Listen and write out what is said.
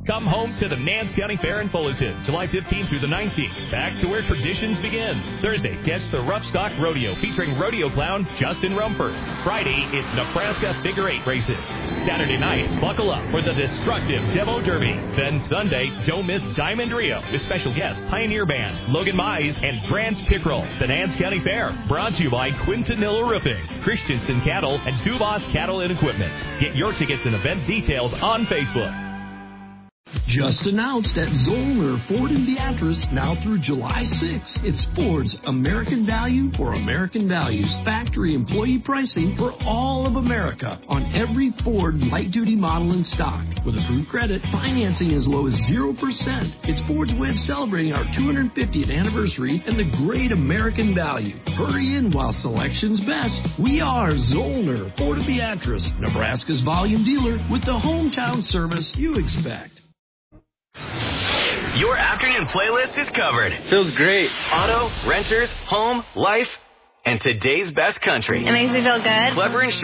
Come home to the Nance County Fair in Fullerton, July 15th through the 19th. Back to where traditions begin. Thursday, catch the Rough Stock Rodeo featuring rodeo clown Justin Rumford. Friday, it's Nebraska Figure 8 races. Saturday night, buckle up for the destructive Devo Derby. Then Sunday, don't miss Diamond Rio with special guests Pioneer Band, Logan Mize, and Grant Pickrell. The Nance County Fair, brought to you by Quintanilla Roofing, Christensen Cattle, and Dubas Cattle and Equipment. Get your tickets and event details on Facebook. Just announced at Zollner Ford in Beatrice, now through July 6th. It's Ford's American Value for American Values. Factory employee pricing for all of America on every Ford light-duty model in stock. With approved credit, financing as low as 0%. It's Ford's way of celebrating our 250th anniversary and the great American value. Hurry in while selection's best. We are Zollner Ford of Beatrice, Nebraska's volume dealer with the hometown service you expect. Your afternoon playlist is covered. Feels great. Auto, renters, home, life, and today's best country. It makes me feel good. Clever Insurance.